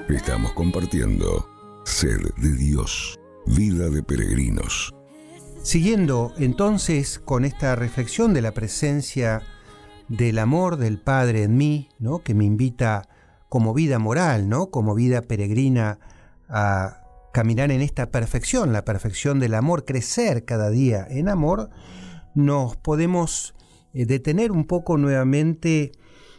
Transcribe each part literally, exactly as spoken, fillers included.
Estamos compartiendo Sed de Dios, Vida de Peregrinos. Siguiendo entonces con esta reflexión de la presencia del amor del Padre en mí, ¿no?, que me invita como vida moral, ¿no?, como vida peregrina a caminar en esta perfección, la perfección del amor, crecer cada día en amor, nos podemos eh, detener un poco nuevamente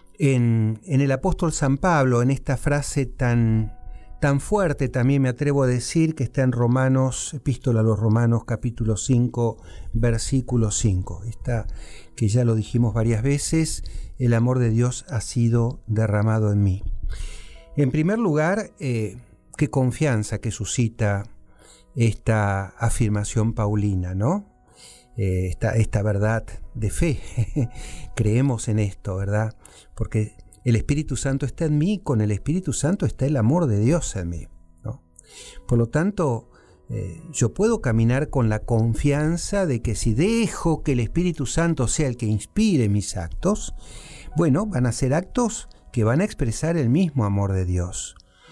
en, en el apóstol San Pablo, en esta frase tan, tan fuerte, también me atrevo a decir, que está en Romanos, Epístola a los Romanos, capítulo cinco, versículo cinco. Esta que ya lo dijimos varias veces, el amor de Dios ha sido derramado en mí. En primer lugar, eh, qué confianza que suscita esta afirmación paulina, ¿no? Eh, esta, esta verdad de fe. Creemos en esto, ¿verdad? Porque el Espíritu Santo está en mí, con el Espíritu Santo está el amor de Dios en mí, ¿no? Por lo tanto, eh, yo puedo caminar con la confianza de que si dejo que el Espíritu Santo sea el que inspire mis actos, bueno, van a ser actos que van a expresar el mismo amor de Dios.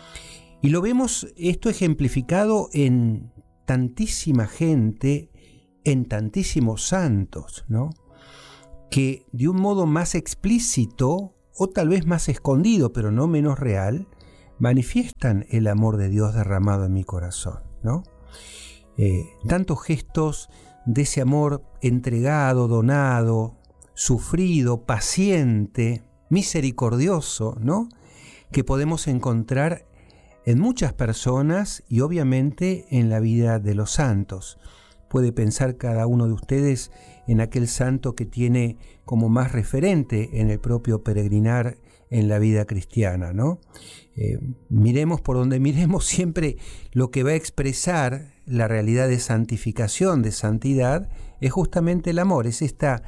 Y lo vemos esto ejemplificado en tantísima gente, en tantísimos santos, ¿no?, que de un modo más explícito o tal vez más escondido, pero no menos real, manifiestan el amor de Dios derramado en mi corazón, ¿no? Eh, tantos gestos de ese amor entregado, donado, sufrido, paciente, misericordioso, ¿no?, que podemos encontrar en muchas personas y obviamente en la vida de los santos. Puede pensar cada uno de ustedes en aquel santo que tiene como más referente en el propio peregrinar en la vida cristiana, ¿no? Eh, miremos por donde miremos, siempre lo que va a expresar la realidad de santificación, de santidad, es justamente el amor, es esta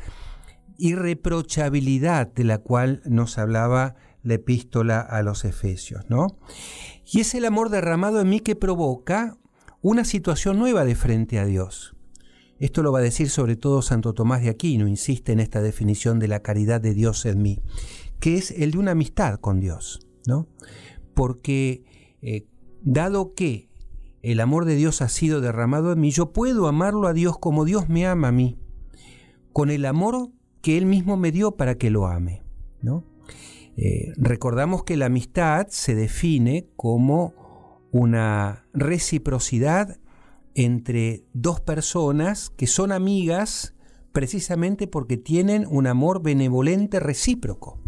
irreprochabilidad de la cual nos hablaba la epístola a los Efesios, ¿no? Y es el amor derramado en mí que provoca una situación nueva de frente a Dios. Esto lo va a decir sobre todo Santo Tomás de Aquino, insiste en esta definición de la caridad de Dios en mí, que es el de una amistad con Dios, ¿no? Porque eh, dado que el amor de Dios ha sido derramado en mí, yo puedo amarlo a Dios como Dios me ama a mí, con el amor que Él mismo me dio para que lo ame, ¿no? Eh, recordamos que la amistad se define como una reciprocidad entre dos personas que son amigas precisamente porque tienen un amor benevolente recíproco.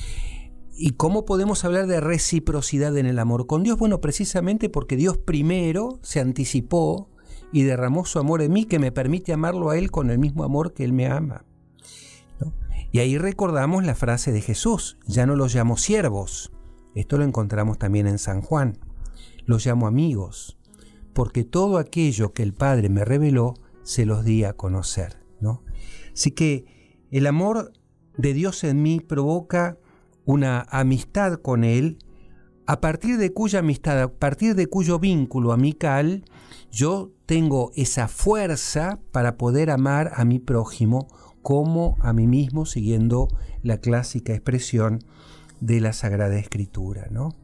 ¿Y cómo podemos hablar de reciprocidad en el amor con Dios? Bueno, precisamente porque Dios primero se anticipó y derramó su amor en mí, que me permite amarlo a Él con el mismo amor que Él me ama, ¿no? Y ahí recordamos la frase de Jesús: ya no los llamo siervos. Esto lo encontramos también en San Juan. Los llamo amigos, porque todo aquello que el Padre me reveló se los di a conocer, ¿no? Así que el amor de Dios en mí provoca una amistad con Él, a partir de cuya amistad, a partir de cuyo vínculo amical, yo tengo esa fuerza para poder amar a mi prójimo como a mí mismo, siguiendo la clásica expresión de la Sagrada Escritura, ¿no?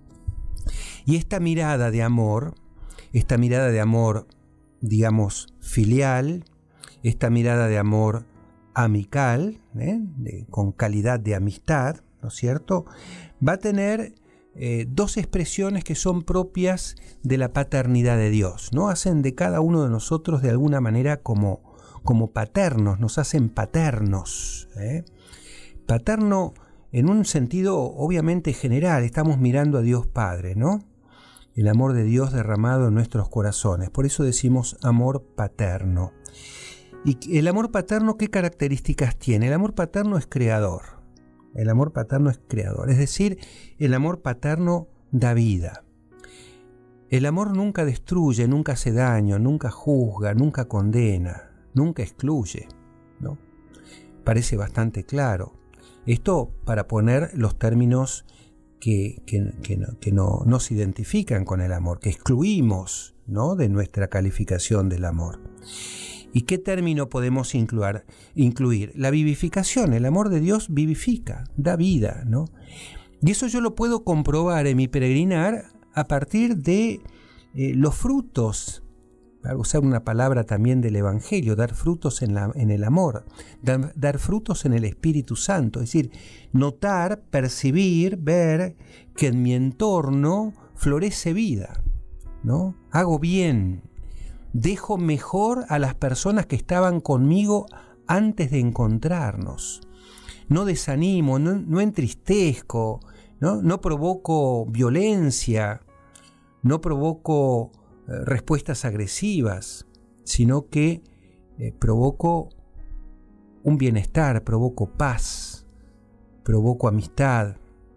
Y esta mirada de amor, esta mirada de amor, digamos, filial, esta mirada de amor amical, ¿eh? de, con calidad de amistad, ¿no es cierto?, va a tener eh, dos expresiones que son propias de la paternidad de Dios, ¿no? Hacen de cada uno de nosotros de alguna manera como, como paternos, nos hacen paternos, ¿eh? Paterno en un sentido obviamente general, estamos mirando a Dios Padre, ¿no? El amor de Dios derramado en nuestros corazones, por eso decimos amor paterno. ¿Y el amor paterno qué características tiene? El amor paterno es creador. El amor paterno es creador, es decir, el amor paterno da vida. El amor nunca destruye, nunca hace daño, nunca juzga, nunca condena, nunca excluye, ¿no? Parece bastante claro. Esto para poner los términos que, que, que, no, que no nos identifican con el amor, que excluimos, ¿no?, de nuestra calificación del amor. ¿Y qué término podemos incluir? incluir? La vivificación. El amor de Dios vivifica, da vida, ¿no? Y eso yo lo puedo comprobar en mi peregrinar a partir de eh, los frutos, para usar una palabra también del Evangelio, dar frutos en, la, en el amor, dar, dar frutos en el Espíritu Santo, es decir, notar, percibir, ver que en mi entorno florece vida, ¿no? Hago bien, dejo mejor a las personas que estaban conmigo antes de encontrarnos. No desanimo, no, no entristezco, ¿no? No provoco violencia, no provoco eh, respuestas agresivas, sino que eh, provoco un bienestar, provoco paz, provoco amistad,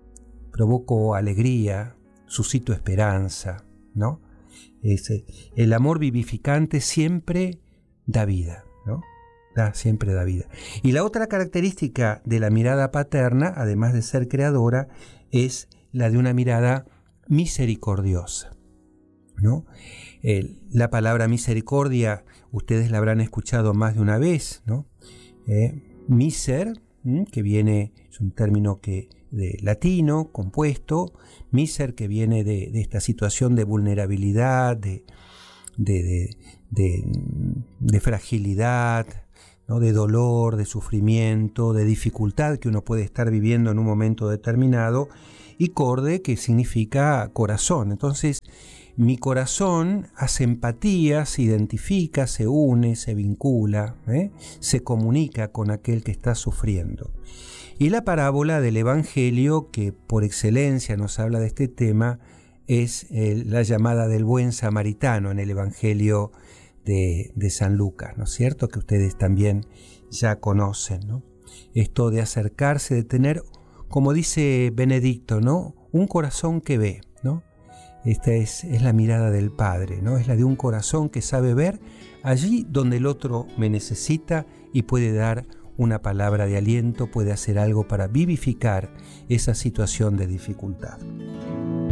provoco alegría, suscito esperanza, ¿no? Ese, el amor vivificante siempre da vida, ¿no? Da, siempre da vida. Y la otra característica de la mirada paterna, además de ser creadora, es la de una mirada misericordiosa, ¿no? El, la palabra misericordia, ustedes la habrán escuchado más de una vez, ¿no? Eh, miser, que viene, es un término que de latino, compuesto, miser, que viene de, de esta situación de vulnerabilidad, de, de, de, de, de fragilidad, ¿no? De dolor, de sufrimiento, de dificultad que uno puede estar viviendo en un momento determinado, y corde, que significa corazón. Entonces, mi corazón hace empatía, se identifica, se une, se vincula, ¿eh? se comunica con aquel que está sufriendo. Y la parábola del Evangelio, que por excelencia nos habla de este tema, es eh, la llamada del buen samaritano en el Evangelio de, de San Lucas, ¿no es cierto? Que ustedes también ya conocen, ¿no? Esto de acercarse, de tener, como dice Benedicto, ¿no? Un corazón que ve, ¿no? Esta es, es la mirada del Padre, ¿no? Es la de un corazón que sabe ver allí donde el otro me necesita y puede dar una palabra de aliento, puede hacer algo para vivificar esa situación de dificultad.